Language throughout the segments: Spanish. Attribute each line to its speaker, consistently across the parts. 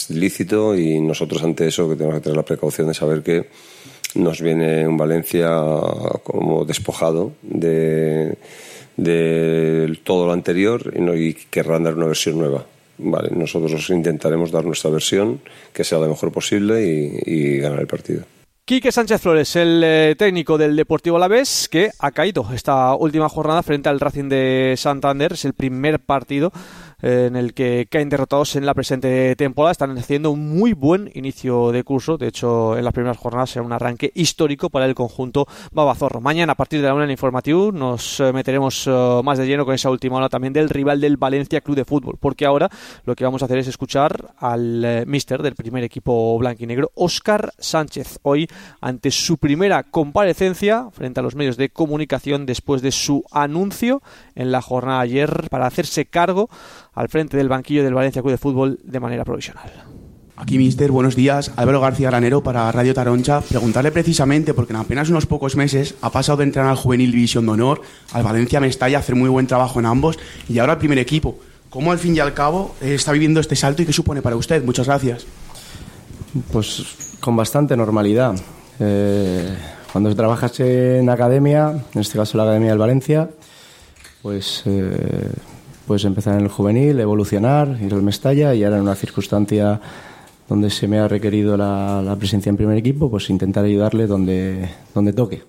Speaker 1: es lícito, y nosotros ante eso que tenemos que tener la precaución de saber que nos viene un Valencia como despojado de todo lo anterior y querrán dar una versión nueva. Vale, nosotros intentaremos dar nuestra versión, que sea la mejor posible, y ganar el partido.
Speaker 2: Quique Sánchez Flores, el técnico del Deportivo Alavés, que ha caído esta última jornada frente al Racing de Santander. Es el primer partido en el que caen derrotados en la presente temporada. Están haciendo un muy buen inicio de curso. De hecho, en las primeras jornadas será un arranque histórico para el conjunto babazorro. Mañana, a partir de la 1 en Informatiu, nos meteremos más de lleno con esa última hora también del rival del Valencia Club de Fútbol, porque ahora lo que vamos a hacer es escuchar al míster del primer equipo blanquinegro, Óscar Sánchez, hoy ante su primera comparecencia frente a los medios de comunicación después de su anuncio en la jornada de ayer para hacerse cargo al frente del banquillo del Valencia Club de Fútbol de manera provisional.
Speaker 3: Aquí, mister, buenos días. Álvaro García Granero para Radio Taroncha. Preguntarle precisamente, porque en apenas unos pocos meses ha pasado de entrenar al Juvenil División de Honor, al Valencia Mestalla, hacer muy buen trabajo en ambos, y ahora al primer equipo. ¿Cómo al fin y al cabo está viviendo este salto y qué supone para usted? Muchas gracias.
Speaker 4: Pues con bastante normalidad. Cuando trabajas en academia, en este caso la Academia del Valencia, pues puedes empezar en el juvenil, evolucionar, ir al Mestalla, y ahora en una circunstancia donde se me ha requerido la presencia en primer equipo, pues intentar ayudarle donde toque.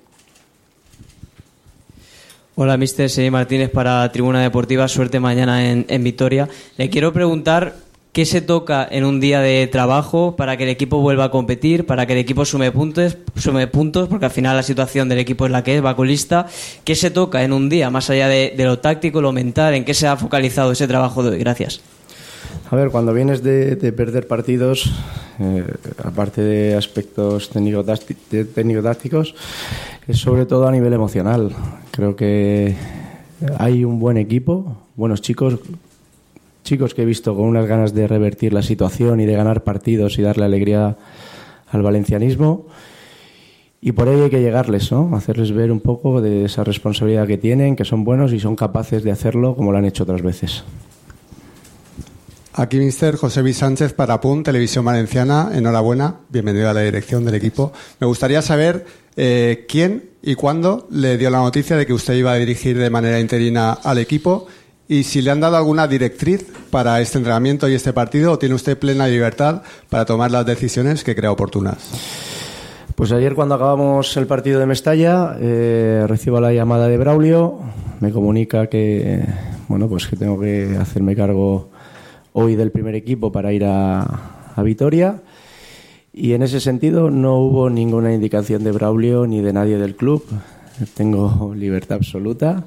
Speaker 5: Hola, mister, soy Martínez para Tribuna Deportiva. Suerte mañana en Vitoria. Le quiero preguntar qué se toca en un día de trabajo para que el equipo vuelva a competir, para que el equipo sume puntos, porque al final la situación del equipo es la que es, va colista. ¿Qué se toca en un día, más allá de lo táctico, lo mental? ¿En qué se ha focalizado ese trabajo de hoy? Gracias.
Speaker 4: A ver, cuando vienes de perder partidos, aparte de aspectos técnico-tácticos, es sobre todo a nivel emocional. Creo que hay un buen equipo, buenos chicos que he visto con unas ganas de revertir la situación y de ganar partidos y darle alegría al valencianismo, y por ello hay que llegarles, ¿no? Hacerles ver un poco de esa responsabilidad que tienen, que son buenos y son capaces de hacerlo como lo han hecho otras veces.
Speaker 6: Aquí, mister, José Luis Sánchez para PUN, Televisión Valenciana. Enhorabuena, bienvenido a la dirección del equipo. Me gustaría saber quién y cuándo le dio la noticia de que usted iba a dirigir de manera interina al equipo, y si le han dado alguna directriz para este entrenamiento y este partido, o tiene usted plena libertad para tomar las decisiones que crea oportunas.
Speaker 4: Pues ayer, cuando acabamos el partido de Mestalla, recibo la llamada de Braulio, me comunica que tengo que hacerme cargo hoy del primer equipo para ir a Vitoria, y en ese sentido no hubo ninguna indicación de Braulio ni de nadie del club. Tengo libertad absoluta.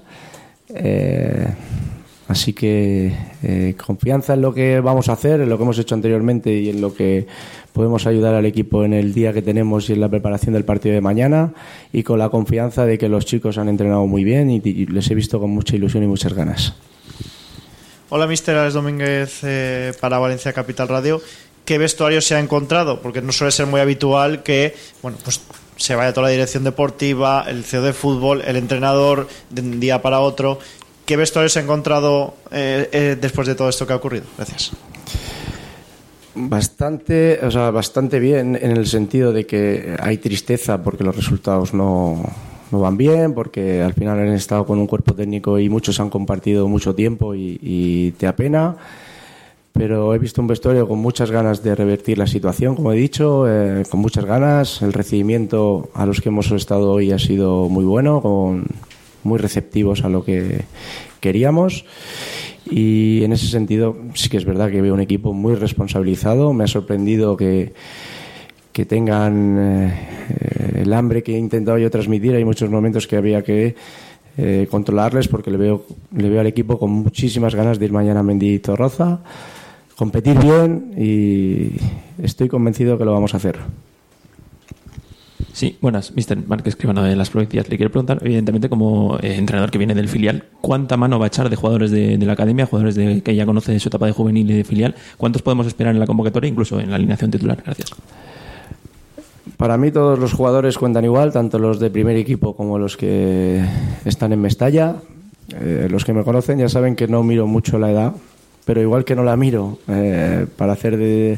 Speaker 4: Así que confianza en lo que vamos a hacer, en lo que hemos hecho anteriormente y en lo que podemos ayudar al equipo en el día que tenemos y en la preparación del partido de mañana, y con la confianza de que los chicos han entrenado muy bien y les he visto con mucha ilusión y muchas ganas.
Speaker 7: Hola, mister, Alex Domínguez para Valencia Capital Radio. ¿Qué vestuario se ha encontrado? Porque no suele ser muy habitual que se vaya toda la dirección deportiva, el CEO de fútbol, el entrenador de un día para otro. ¿Qué vestuario se ha encontrado después de todo esto que ha ocurrido? Gracias.
Speaker 4: Bastante bien, en el sentido de que hay tristeza porque los resultados no van bien, porque al final han estado con un cuerpo técnico y muchos han compartido mucho tiempo y te apena. Pero he visto un vestuario con muchas ganas de revertir la situación, como he dicho, con muchas ganas. El recibimiento a los que hemos estado hoy ha sido muy bueno, muy receptivos a lo que queríamos, y en ese sentido sí que es verdad que veo un equipo muy responsabilizado. Me ha sorprendido que tengan el hambre que he intentado yo transmitir. Hay muchos momentos que había que controlarles, porque le veo al equipo con muchísimas ganas de ir mañana a Mendizorroza, competir bien, y estoy convencido que lo vamos a hacer.
Speaker 8: Sí, buenas, mister Marc Escribano de Las Provincias. Le quiero preguntar, evidentemente, como entrenador que viene del filial, ¿cuánta mano va a echar de jugadores de la academia, jugadores que ya conoce de su etapa de juvenil y de filial? ¿Cuántos podemos esperar en la convocatoria, incluso en la alineación titular? Gracias.
Speaker 4: Para mí todos los jugadores cuentan igual, tanto los de primer equipo como los que están en Mestalla. Los que me conocen ya saben que no miro mucho la edad, pero igual que no la miro para hacer de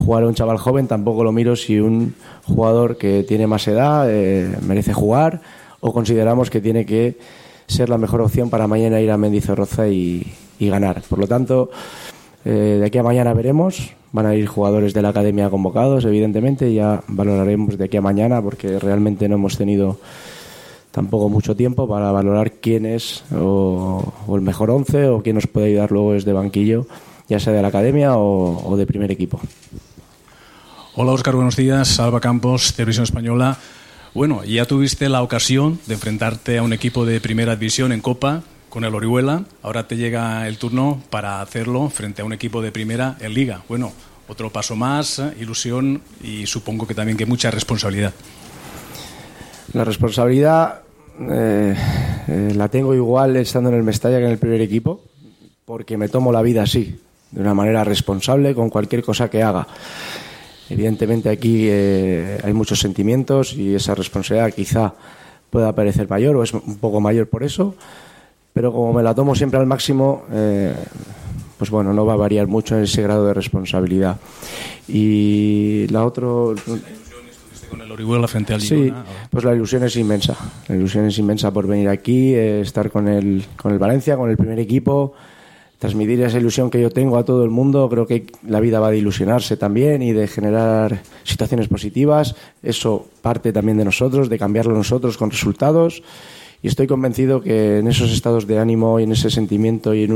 Speaker 4: jugar a un chaval joven, tampoco lo miro si un jugador que tiene más edad merece jugar, o consideramos que tiene que ser la mejor opción para mañana ir a Mendizorroza y ganar. Por lo tanto, de aquí a mañana veremos. Van a ir jugadores de la academia convocados, evidentemente, ya valoraremos de aquí a mañana, porque realmente no hemos tenido tampoco mucho tiempo para valorar quién es o el mejor 11 o quién nos puede ayudar luego desde banquillo, ya sea de la academia o de primer equipo.
Speaker 9: Hola Óscar, buenos días. Alba Campos, Televisión Española. Bueno, ya tuviste la ocasión de enfrentarte a un equipo de primera división en Copa con el Orihuela. Ahora te llega el turno para hacerlo frente a un equipo de primera en Liga. Bueno, otro paso más, ilusión y supongo que también que mucha responsabilidad. La responsabilidad la tengo igual estando en el Mestalla que en el primer equipo, porque me tomo la vida así, de una manera responsable con cualquier cosa que haga. Evidentemente aquí hay muchos sentimientos y esa responsabilidad quizá pueda parecer mayor o es un poco mayor por eso, pero como me la tomo siempre al máximo, pues bueno, no va a variar mucho en ese grado de responsabilidad. Y la otra... con el Orihuela frente al Girona. Sí, pues la ilusión es inmensa. La ilusión es inmensa por venir aquí, estar con el Valencia, con el primer equipo, transmitir esa ilusión que yo tengo a todo el mundo. Creo que la vida va de ilusionarse también y de generar situaciones positivas. Eso parte también de nosotros, de cambiarlo nosotros con resultados. Y estoy convencido que en esos estados de ánimo y en ese sentimiento y en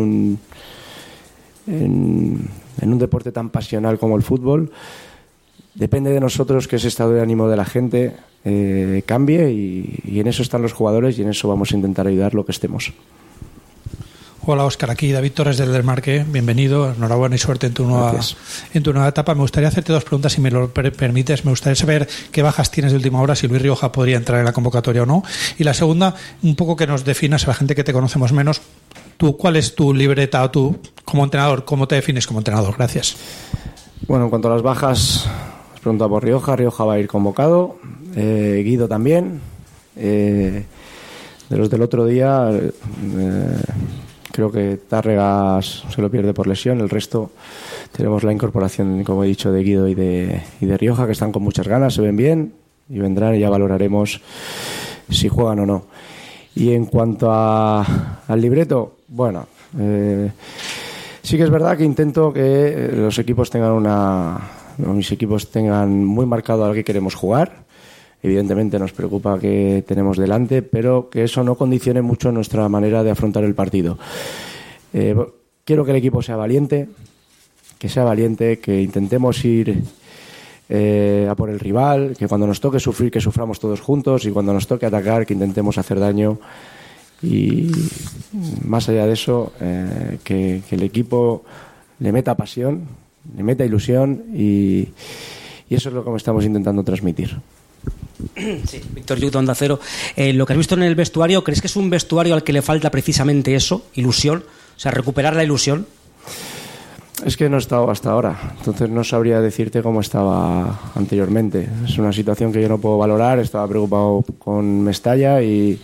Speaker 9: un deporte tan pasional como el fútbol, depende de nosotros que ese estado de ánimo de la gente cambie y en eso están los jugadores y en eso vamos a intentar ayudar lo que estemos.
Speaker 10: Hola Óscar, aquí David Torres del Desmarque, bienvenido, enhorabuena y suerte en tu nueva etapa. Me gustaría hacerte dos preguntas, si me lo permites. Me gustaría saber qué bajas tienes de última hora, si Luis Rioja podría entrar en la convocatoria o no. Y la segunda, un poco que nos definas a la gente que te conocemos menos, ¿cuál es tu libreta o tú como entrenador, cómo te defines como entrenador? Gracias.
Speaker 4: Bueno, en cuanto a las bajas, os pregunto por Rioja va a ir convocado, Guido también, de los del otro día... creo que Tárregas se lo pierde por lesión. El resto tenemos la incorporación, como he dicho, de Guido y de Rioja, que están con muchas ganas, se ven bien y vendrán y ya valoraremos si juegan o no. Y en cuanto al libreto, bueno, sí que es verdad que intento que los equipos mis equipos tengan muy marcado a qué queremos jugar. Evidentemente nos preocupa que tenemos delante, pero que eso no condicione mucho nuestra manera de afrontar el partido. Quiero que el equipo sea valiente, que intentemos ir a por el rival, que cuando nos toque sufrir, que suframos todos juntos, y cuando nos toque atacar, que intentemos hacer daño. Y más allá de eso, que el equipo le meta pasión, le meta ilusión, y eso es lo que estamos intentando transmitir.
Speaker 11: Sí, Víctor Lluc, Onda Cero. Lo que has visto en el vestuario, ¿crees que es un vestuario al que le falta precisamente eso, ilusión? O sea, recuperar la ilusión.
Speaker 4: Es que no he estado hasta ahora, entonces no sabría decirte cómo estaba anteriormente. Es una situación que yo no puedo valorar. Estaba preocupado con Mestalla,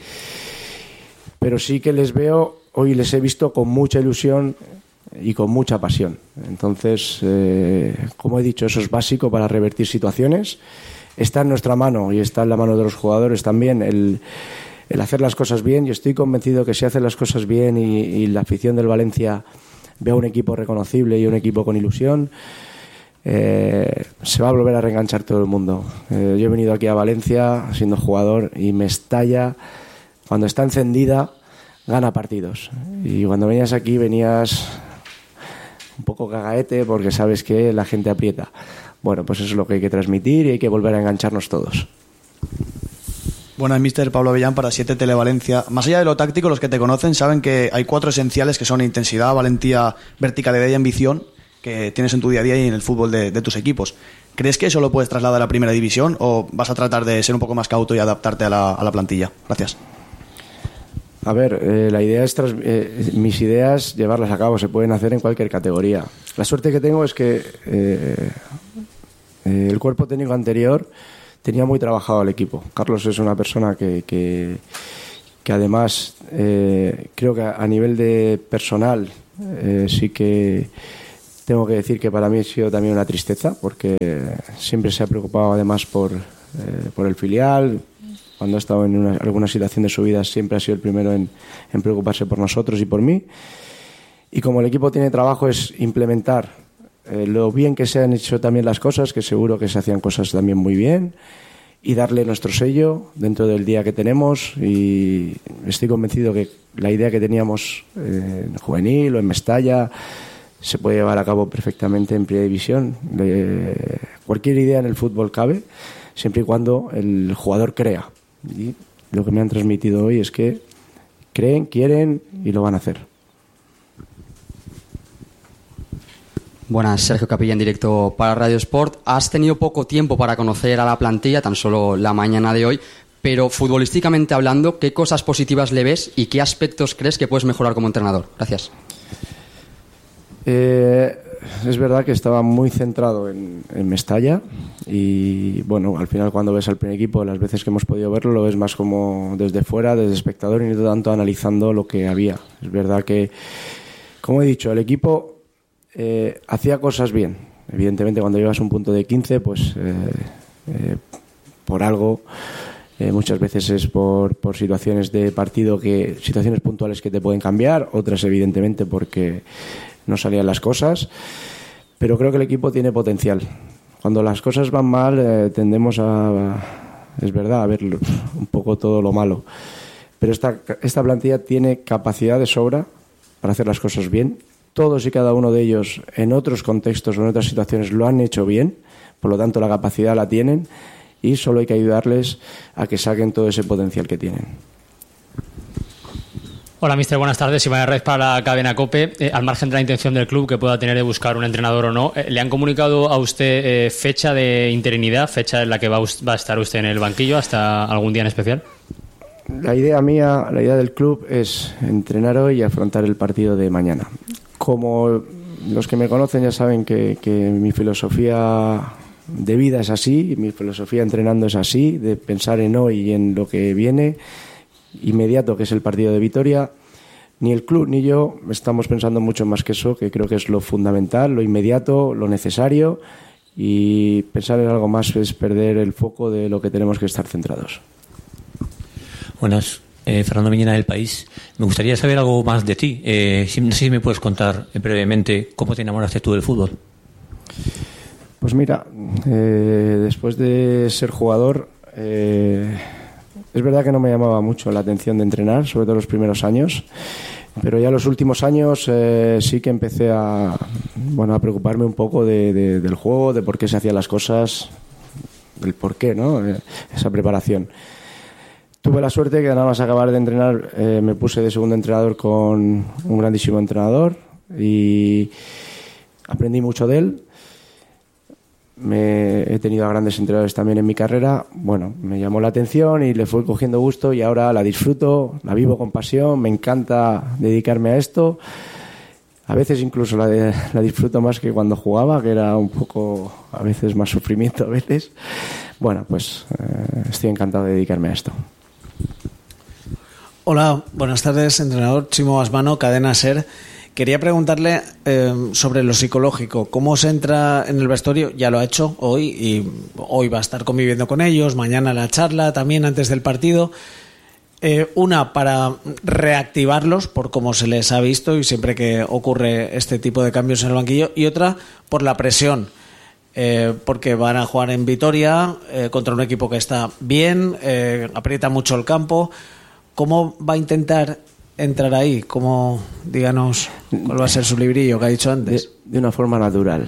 Speaker 4: pero sí que hoy les he visto con mucha ilusión y con mucha pasión. Entonces, como he dicho, eso es básico para revertir situaciones. Está en nuestra mano y está en la mano de los jugadores también el hacer las cosas bien. Yo estoy convencido que si hacen las cosas bien y la afición del Valencia ve a un equipo reconocible y un equipo con ilusión, se va a volver a reenganchar todo el mundo. Yo he venido aquí a Valencia siendo jugador y Mestalla, cuando está encendida, gana partidos. Y cuando venías aquí venías un poco cagaete porque sabes que la gente aprieta. Bueno, pues eso es lo que hay que transmitir y hay que volver a engancharnos todos.
Speaker 12: Buenas, mister Pablo Avellán para 7 Televalencia. Más allá de lo táctico, los que te conocen saben que hay 4 esenciales que son intensidad, valentía, verticalidad y ambición que tienes en tu día a día y en el fútbol de tus equipos. ¿Crees que eso lo puedes trasladar a la primera división o vas a tratar de ser un poco más cauto y adaptarte a la plantilla? Gracias.
Speaker 4: A ver, la idea es mis ideas llevarlas a cabo, se pueden hacer en cualquier categoría. La suerte que tengo es que el cuerpo técnico anterior tenía muy trabajado el equipo. Carlos es una persona que además creo que a nivel de personal sí que tengo que decir que para mí ha sido también una tristeza, porque siempre se ha preocupado además por el filial. Cuando ha estado en alguna situación de su vida siempre ha sido el primero en preocuparse por nosotros y por mí. Y como el equipo tiene trabajo es implementar lo bien que se han hecho también las cosas, que seguro que se hacían cosas también muy bien, y darle nuestro sello dentro del día que tenemos. Y estoy convencido que la idea que teníamos en juvenil o en Mestalla se puede llevar a cabo perfectamente en Primera División. Cualquier idea en el fútbol cabe, siempre y cuando el jugador crea. Y lo que me han transmitido hoy es que creen, quieren y lo van a hacer.
Speaker 13: Buenas, Sergio Capilla en directo para Radio Sport. Has tenido poco tiempo para conocer a la plantilla, tan solo la mañana de hoy, pero futbolísticamente hablando, ¿qué cosas positivas le ves y qué aspectos crees que puedes mejorar como entrenador? Gracias.
Speaker 4: Es verdad que estaba muy centrado en Mestalla y bueno, al final cuando ves al primer equipo, las veces que hemos podido verlo, lo ves más como desde fuera, desde espectador y no tanto analizando lo que había. Es verdad que, como he dicho, el equipo hacía cosas bien. Evidentemente cuando llevas un punto de 15, pues por algo, muchas veces es por situaciones de partido, situaciones puntuales que te pueden cambiar, otras evidentemente porque no salían las cosas, pero creo que el equipo tiene potencial. Cuando las cosas van mal tendemos es verdad, a ver un poco todo lo malo, pero esta plantilla tiene capacidad de sobra para hacer las cosas bien. Todos y cada uno de ellos en otros contextos o en otras situaciones lo han hecho bien, por lo tanto la capacidad la tienen y solo hay que ayudarles a que saquen todo ese potencial que tienen.
Speaker 14: Hola, mister, buenas tardes. Iván Herrez para la cadena COPE. Al margen de la intención del club que pueda tener de buscar un entrenador o no, ¿le han comunicado a usted fecha de interinidad, fecha en la que va a estar usted en el banquillo hasta algún día en especial?
Speaker 4: La idea mía, la idea del club es entrenar hoy y afrontar el partido de mañana. Como los que me conocen ya saben que mi filosofía de vida es así, mi filosofía entrenando es así, de pensar en hoy y en lo que viene inmediato, que es el partido de Vitoria. Ni el club ni yo estamos pensando mucho más que eso, que creo que es lo fundamental, lo inmediato, lo necesario, y pensar en algo más es perder el foco de lo que tenemos que estar centrados.
Speaker 15: Buenas, Fernando Miñena del País. Me gustaría saber algo más de ti. No sé si me puedes contar brevemente cómo te enamoraste tú del fútbol.
Speaker 4: Pues mira, después de ser jugador, es verdad que no me llamaba mucho la atención de entrenar, sobre todo los primeros años, pero ya los últimos años sí que empecé a preocuparme un poco del juego, de por qué se hacían las cosas, del por qué, ¿no? Esa preparación. Tuve la suerte que nada más acabar de entrenar me puse de segundo entrenador con un grandísimo entrenador y aprendí mucho de él. He tenido a grandes entrenadores también en mi carrera. Bueno, me llamó la atención y le fui cogiendo gusto y ahora la disfruto, la vivo con pasión, me encanta dedicarme a esto. A veces incluso la disfruto más que cuando jugaba, que era un poco, a veces más sufrimiento a veces. Bueno, pues estoy encantado de dedicarme a esto.
Speaker 16: Hola, buenas tardes, entrenador Chimo Asmano, Cadena SER. Quería preguntarle sobre lo psicológico. ¿Cómo se entra en el vestuario? Ya lo ha hecho hoy y hoy va a estar conviviendo con ellos, mañana la charla, también antes del partido. Una, para reactivarlos por cómo se les ha visto y siempre que ocurre este tipo de cambios en el banquillo. Y otra, por la presión. Porque van a jugar en Vitoria contra un equipo que está bien, aprieta mucho el campo. ¿Cómo va a intentar entrar ahí? ¿Cómo, díganos, cuál va a ser su librillo que ha dicho antes?
Speaker 4: De una forma natural,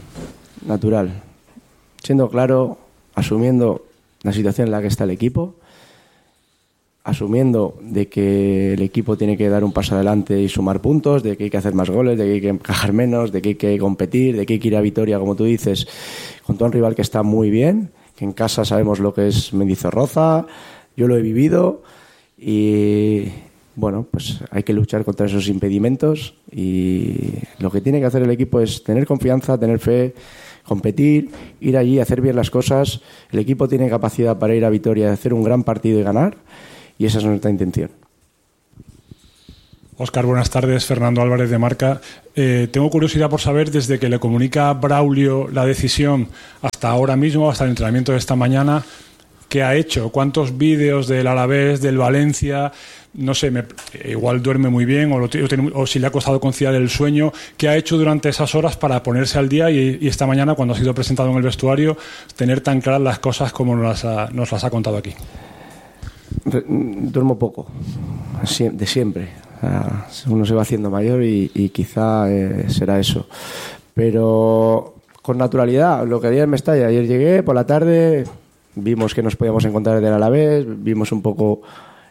Speaker 4: siendo claro, asumiendo la situación en la que está el equipo, asumiendo de que el equipo tiene que dar un paso adelante y sumar puntos, de que hay que hacer más goles, de que hay que encajar menos, de que hay que competir, de que hay que ir a Vitoria, como tú dices, contra un rival que está muy bien, que en casa sabemos lo que es Mendizorroza, yo lo he vivido y bueno, pues hay que luchar contra esos impedimentos y lo que tiene que hacer el equipo es tener confianza, tener fe, competir, ir allí, hacer bien las cosas. El equipo tiene capacidad para ir a Vitoria, hacer un gran partido y ganar, y esa es nuestra intención.
Speaker 17: Óscar, buenas tardes. Fernando Álvarez de Marca. Tengo curiosidad por saber, desde que le comunica a Braulio la decisión hasta ahora mismo, hasta el entrenamiento de esta mañana, ¿qué ha hecho? ¿Cuántos vídeos del Alavés, del Valencia? No sé, igual duerme muy bien o si le ha costado conciliar el sueño. ¿Qué ha hecho durante esas horas para ponerse al día y esta mañana, cuando ha sido presentado en el vestuario, tener tan claras las cosas como nos las ha contado aquí?
Speaker 4: Duermo poco, de siempre. Uno se va haciendo mayor y quizá será eso. Pero con naturalidad, lo que haría en Mestalla. Ayer llegué por la tarde, vimos que nos podíamos encontrar del Alavés, vimos un poco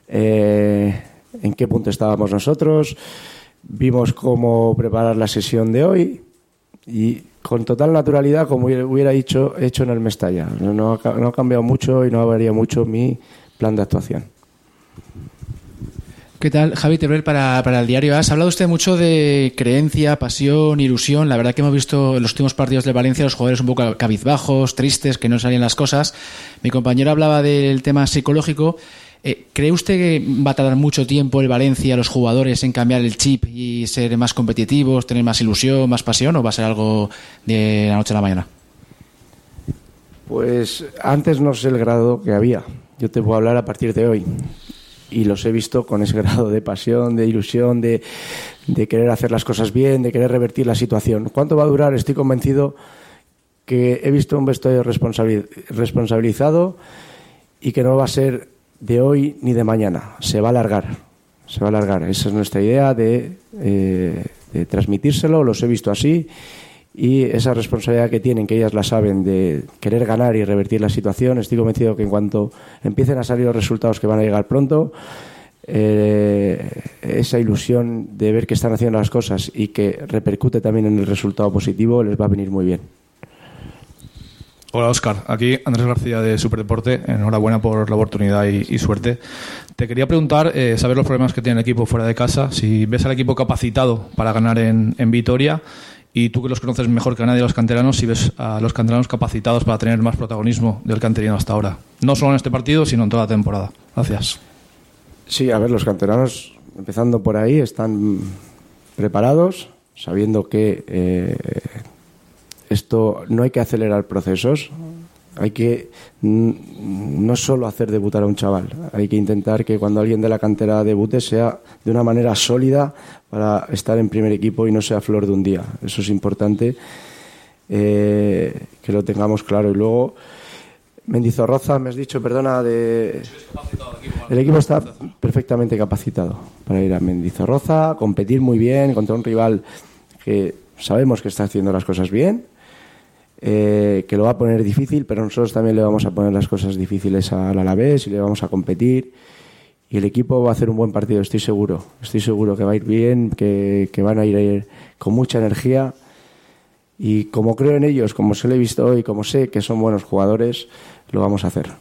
Speaker 4: en qué punto estábamos nosotros, vimos cómo preparar la sesión de hoy y con total naturalidad, como hubiera hecho en el Mestalla. No ha cambiado mucho y no varía mucho mi plan de actuación.
Speaker 18: ¿Qué tal? Javi Teruel para el diario AS. Ha hablado usted mucho de creencia, pasión, ilusión. La verdad que hemos visto en los últimos partidos de Valencia los jugadores un poco cabizbajos, tristes, que no salían las cosas. Mi compañero hablaba del tema psicológico. ¿Cree usted que va a tardar mucho tiempo el Valencia, los jugadores, en cambiar el chip y ser más competitivos, tener más ilusión, más pasión, o va a ser algo de la noche a la mañana?
Speaker 4: Pues antes no sé el grado que había. Yo te puedo hablar a partir de hoy. Y los he visto con ese grado de pasión, de ilusión, de querer hacer las cosas bien, de querer revertir la situación. ¿Cuánto va a durar? Estoy convencido que he visto un vestuario responsabilizado y que no va a ser de hoy ni de mañana. Se va a alargar. Esa es nuestra idea de transmitírselo. Los he visto así. Y esa responsabilidad que tienen, que ellas la saben, de querer ganar y revertir la situación, estoy convencido que en cuanto empiecen a salir los resultados, que van a llegar pronto, esa ilusión de ver que están haciendo las cosas y que repercute también en el resultado positivo les va a venir muy bien.
Speaker 19: Hola Óscar, aquí Andrés García de Superdeporte. Enhorabuena por la oportunidad y suerte. Te quería preguntar, saber los problemas que tiene el equipo fuera de casa, si ves al equipo capacitado para ganar en Vitoria. Y tú, que los conoces mejor que nadie, los canteranos, si ves a los canteranos capacitados para tener más protagonismo del que han tenido hasta ahora. No solo en este partido, sino en toda la temporada. Gracias.
Speaker 4: Sí, a ver, los canteranos, empezando por ahí, están preparados, sabiendo que esto no hay que acelerar procesos. Hay que no solo hacer debutar a un chaval, hay que intentar que cuando alguien de la cantera debute sea de una manera sólida para estar en primer equipo y no sea flor de un día. Eso es importante que lo tengamos claro. Y luego, Mendizorroza, me has dicho, perdona, el equipo está perfectamente capacitado para ir a Mendizorroza, competir muy bien contra un rival que sabemos que está haciendo las cosas bien. Que lo va a poner difícil, pero nosotros también le vamos a poner las cosas difíciles al Alavés y le vamos a competir y el equipo va a hacer un buen partido, estoy seguro que va a ir bien, que van a ir con mucha energía y como creo en ellos, como se lo he visto hoy, como sé que son buenos jugadores, lo vamos a hacer.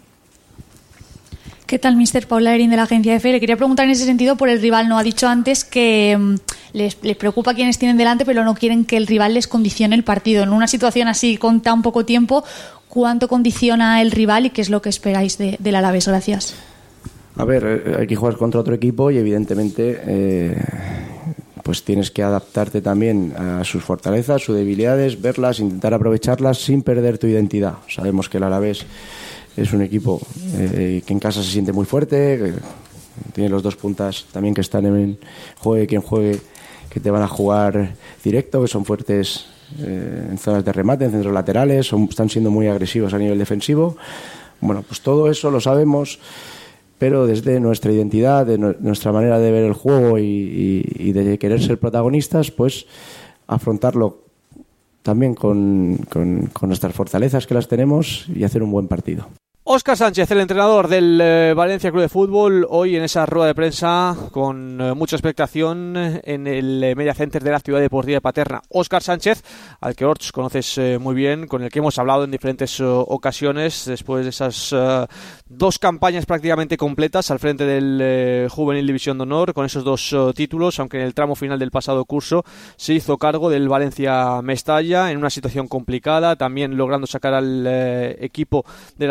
Speaker 20: ¿Qué tal, mister? Paula Erin, de la agencia EFE. Le quería preguntar en ese sentido por el rival. No ha dicho antes que les preocupa quienes tienen delante, pero no quieren que el rival les condicione el partido. En una situación así, con tan poco tiempo, ¿cuánto condiciona el rival y qué es lo que esperáis del Alavés? Gracias.
Speaker 4: A ver, hay que jugar contra otro equipo y evidentemente pues tienes que adaptarte también a sus fortalezas, sus debilidades, verlas, intentar aprovecharlas sin perder tu identidad. Sabemos que el Alavés es un equipo que en casa se siente muy fuerte, que tiene los dos puntas también que están en juegue quien juegue, que te van a jugar directo, que son fuertes en zonas de remate, en centros laterales, están siendo muy agresivos a nivel defensivo. Bueno, pues todo eso lo sabemos, pero desde nuestra identidad, de nuestra manera de ver el juego y de querer ser protagonistas, pues afrontarlo también con nuestras fortalezas que las tenemos y hacer un buen partido.
Speaker 2: Óscar Sánchez, el entrenador del Valencia Club de Fútbol, hoy en esa rueda de prensa con mucha expectación en el Media Center de la Ciudad Deportiva de Paterna. Óscar Sánchez, al que Orts conoces muy bien, con el que hemos hablado en diferentes ocasiones después de esas dos campañas prácticamente completas al frente del Juvenil División de Honor, con esos dos títulos, aunque en el tramo final del pasado curso se hizo cargo del Valencia Mestalla en una situación complicada, también logrando sacar al equipo de la zona baja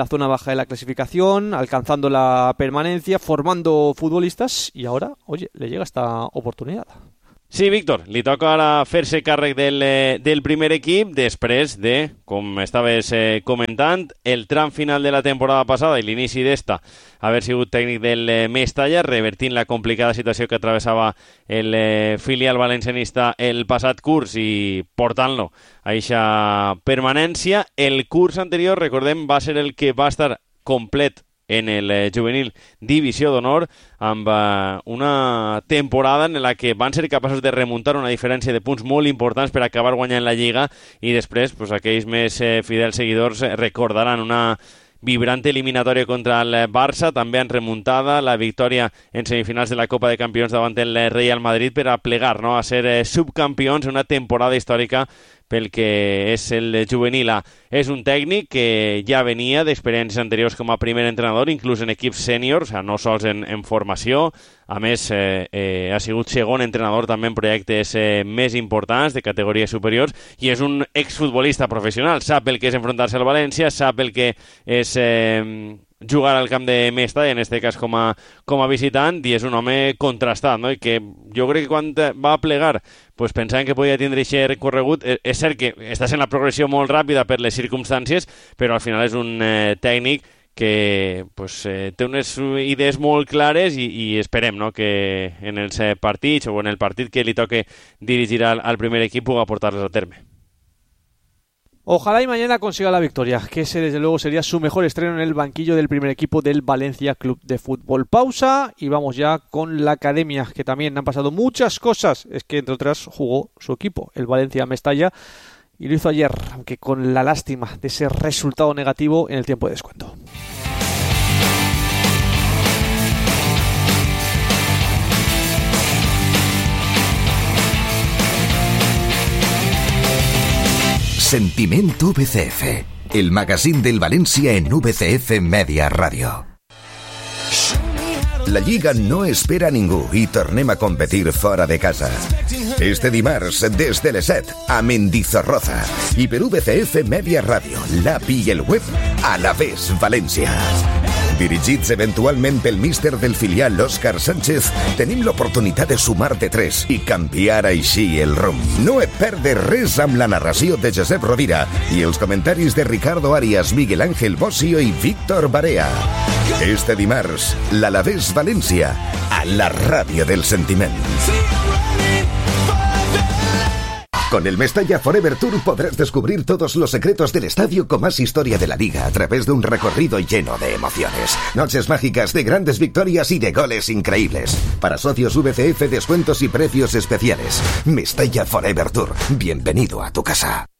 Speaker 2: baja de la clasificación, alcanzando la permanencia, formando futbolistas y ahora, oye, le llega esta oportunidad.
Speaker 21: Sí, Víctor, li toca ara fer-se càrrec del primer equip després de, com estaves comentant, el tram final de la temporada passada i l'inici d'esta, haver sigut tècnic del Mestalla, revertint la complicada situació que travessava el filial valencianista el passat curs i portant-lo a eixa permanència. El curs anterior, recordem, va ser el que va estar complet en el juvenil Divisió d'Honor, amb una temporada en la que van ser capaços de remuntar una diferència de punts molt importants per acabar guanyant la Lliga, i després pues, aquells més fidels seguidors recordaran una vibrante eliminatòria contra el Barça, també en remuntada, la victòria en semifinals de la Copa de Campions davant el Real Madrid per a plegar, no?, a ser subcampions en una temporada històrica pel que és el juvenil A. És un tècnic que ja venia d'experiències anteriors com a primer entrenador, inclús en equips sèniors, o sigui, no sols en formació. A més, ha sigut segon entrenador també en projectes més importants, de categories superiors, i és un exfutbolista professional. Sap el que és enfrontar-se al València, sap el que és jugar al camp de Mestalla, en este cas com a visitant, i és un home contrastat, no? I que jo crec que quan va a plegar pues pensaven que podia tindre aquest corregut. És cert que estàs en la progressió molt ràpida per les circumstàncies, però al final és un tècnic que pues, té unes idees molt clares i esperem, no?, que en els partits o en el partit que li toque dirigir al primer equip pugui portar-les a terme.
Speaker 2: Ojalá y mañana consiga la victoria, que ese desde luego sería su mejor estreno en el banquillo del primer equipo del Valencia Club de Fútbol. Pausa y vamos ya con la academia, que también han pasado muchas cosas. Es que entre otras jugó su equipo, el Valencia Mestalla, y lo hizo ayer, aunque con la lástima de ese resultado negativo en el tiempo de descuento.
Speaker 22: Sentiment VCF, el magazín del València en VCF Media Ràdio. La Lliga no espera a ningú i tornem a competir fora de casa. Este dimarts, des de les 7, a Mendizorroza. I per VCF Media Ràdio, l'API i el web, Alavés València. Dirigits eventualment pel míster del filial Òscar Sánchez, tenim l'oportunitat de sumar de 3 i canviar així el rumb. No et perdes res amb la narració de Josep Rovira i els comentaris de Ricardo Arias, Miguel Ángel Bossio i Víctor Barea. Este dimarts, l'Alavés València, a la ràdio del sentiment. Con el Mestalla Forever Tour podrás descubrir todos los secretos del estadio con más historia de la liga a través de un recorrido lleno de emociones. Noches mágicas de grandes victorias y de goles increíbles. Para socios VCF, descuentos y precios especiales. Mestalla Forever Tour. Bienvenido a tu casa.